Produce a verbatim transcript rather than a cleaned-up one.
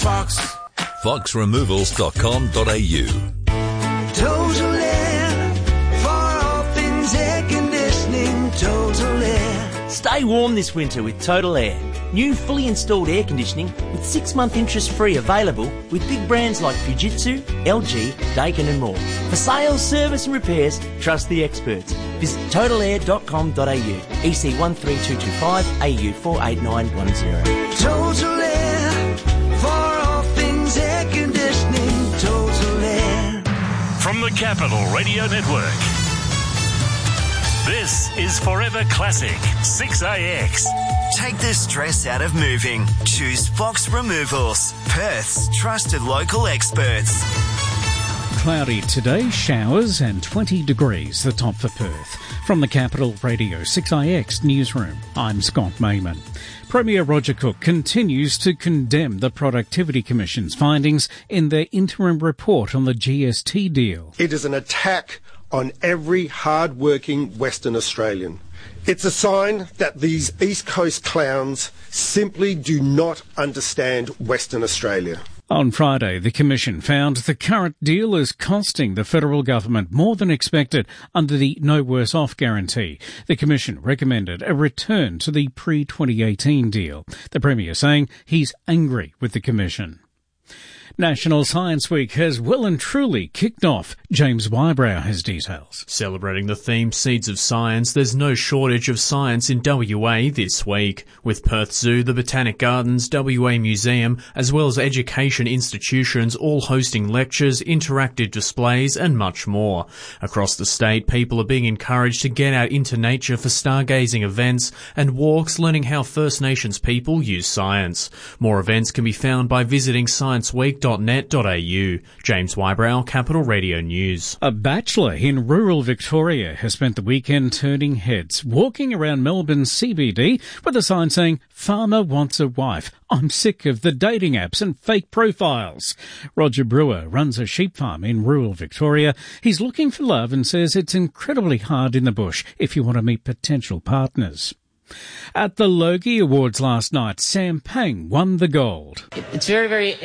Fox. fox removals dot com dot a u. Total Air. For all things air conditioning, Total Air. Stay warm this winter with Total Air. New fully installed air conditioning with six-month interest-free available with big brands like Fujitsu, L G, Daikin and more. For sales, service and repairs, trust the experts. Visit total air dot com dot a u. E C one three two two five, A U four eight nine one zero. Total Air. For all things air conditioning, Total Air. From the Capital Radio Network, this is Forever Classic six A X. Take the stress out of moving. Choose Fox Removals, Perth's trusted local experts. Cloudy today, showers and twenty degrees, the top for Perth. From the Capital Radio six A X newsroom, I'm Scott Mayman. Premier Roger Cook continues to condemn the Productivity Commission's findings in their interim report on the G S T deal. It is an attack on every hard-working Western Australian. It's a sign that these East Coast clowns simply do not understand Western Australia. On Friday, the Commission found the current deal is costing the federal government more than expected under the No Worse Off guarantee. The Commission recommended a return to the pre twenty eighteen deal. The Premier saying he's angry with the Commission. National Science Week has well and truly kicked off. James Wybrow has details. Celebrating the theme Seeds of Science, there's no shortage of science in W A this week, with Perth Zoo, the Botanic Gardens, W A Museum, as well as education institutions all hosting lectures, interactive displays and much more. Across the state, people are being encouraged to get out into nature for stargazing events and walks learning how First Nations people use science. More events can be found by visiting science week dot net dot a u. James Wybrow, Capital Radio News. A bachelor in rural Victoria has spent the weekend turning heads, walking around Melbourne's C B D with a sign saying, "Farmer wants a wife. I'm sick of the dating apps and fake profiles." Roger Brewer runs a sheep farm in rural Victoria. He's looking for love and says it's incredibly hard in the bush if you want to meet potential partners. At the Logie Awards last night, Sam Pang won the gold. It's very, very